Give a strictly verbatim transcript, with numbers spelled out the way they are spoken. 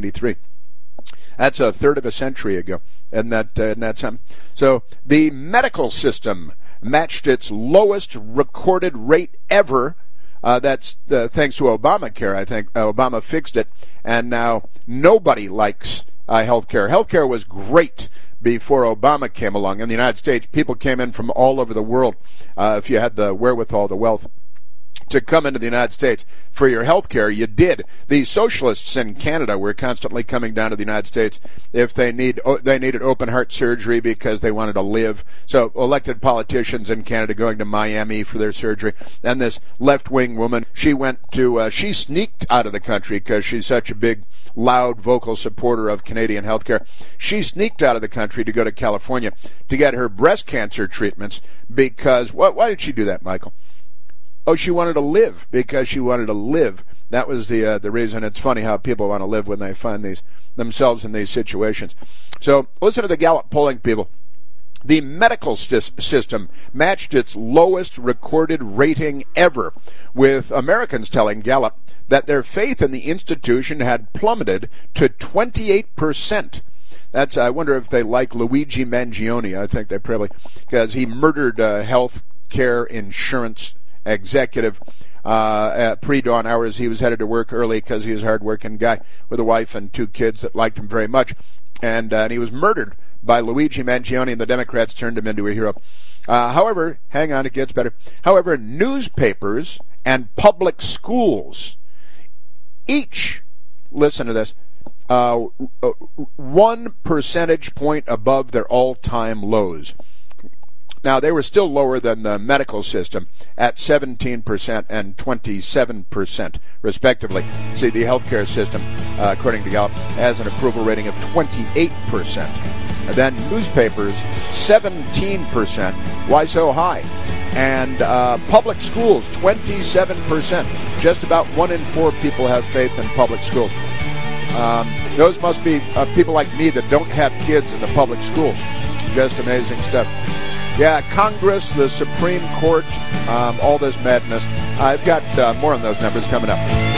ninety-three. That's a third of a century ago. And that, uh, and that's something. So the medical system matched its lowest recorded rate ever. Uh, that's uh, thanks to Obamacare. I think uh, Obama fixed it, and now nobody likes uh, health care. Health care was great before Obama came along. In the United States, people came in from all over the world, uh, if you had the wherewithal, the wealth, to come into the United States for your health care. You did. The socialists in Canada were constantly coming down to the United States if they need they needed open heart surgery because they wanted to live. So elected politicians in Canada going to Miami for their surgery. And this left-wing woman, she went to, uh, she sneaked out of the country because she's such a big, loud, vocal supporter of Canadian health care. She sneaked out of the country to go to California to get her breast cancer treatments because, why, why did she do that, Michael? Oh, she wanted to live because she wanted to live. That was the uh, the reason. It's funny how people want to live when they find these themselves in these situations. So listen to the Gallup polling, people. The medical st- system matched its lowest recorded rating ever, with Americans telling Gallup that their faith in the institution had plummeted to twenty-eight percent. That's, I wonder if they like Luigi Mangione. I think they probably, because he murdered uh, health care insurance executive uh, at pre-dawn hours. He was headed to work early because he was a hard-working guy with a wife and two kids that liked him very much. And, uh, and he was murdered by Luigi Mangione, and the Democrats turned him into a hero. Uh, however, hang on, it gets better. However, newspapers and public schools each, listen to this, uh, one percentage point above their all-time lows. Now, they were still lower than the medical system at seventeen percent and twenty-seven percent, respectively. See, the healthcare system, uh, according to Gallup, has an approval rating of twenty-eight percent. And then newspapers, seventeen percent. Why so high? And uh, public schools, twenty-seven percent. Just about one in four people have faith in public schools. Um, those must be uh, people like me that don't have kids in the public schools. Just amazing stuff. Yeah, Congress, the Supreme Court, um, all this madness. I've got uh, more on those numbers coming up.